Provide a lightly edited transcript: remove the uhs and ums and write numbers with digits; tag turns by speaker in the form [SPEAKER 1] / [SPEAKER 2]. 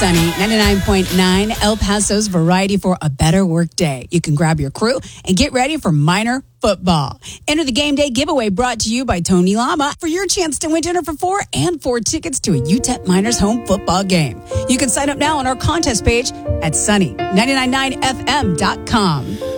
[SPEAKER 1] Sunny 99.9, El Paso's variety for a better work day. You can grab your crew and get ready for Miner football. Enter the game day giveaway brought to you by Tony Lama for your chance to win dinner for 4 and 4 tickets to a UTEP Miners home football game. You can sign up now on our contest page at sunny999fm.com.